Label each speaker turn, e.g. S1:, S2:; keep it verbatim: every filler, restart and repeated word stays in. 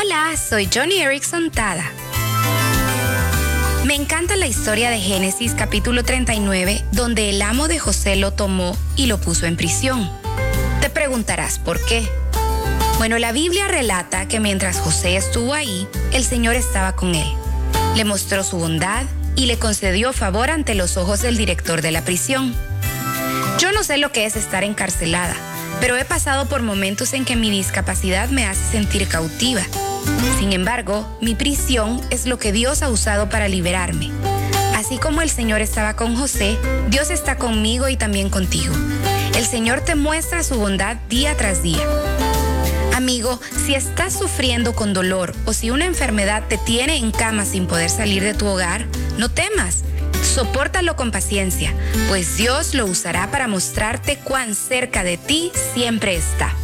S1: Hola, soy Johnny Erickson Tada. Me encanta la historia de Génesis capítulo treinta y nueve, donde el amo de José lo tomó y lo puso en prisión. Te preguntarás por qué. Bueno, la Biblia relata que mientras José estuvo ahí, el Señor estaba con él. Le mostró su bondad y le concedió favor ante los ojos del director de la prisión. Yo no sé lo que es estar encarcelada, pero he pasado por momentos en que mi discapacidad me hace sentir cautiva. Sin embargo, mi prisión es lo que Dios ha usado para liberarme. Así como el Señor estaba con José, Dios está conmigo y también contigo. El Señor te muestra su bondad día tras día. Amigo, si estás sufriendo con dolor o si una enfermedad te tiene en cama sin poder salir de tu hogar, no temas. Sopórtalo con paciencia, pues Dios lo usará para mostrarte cuán cerca de ti siempre está.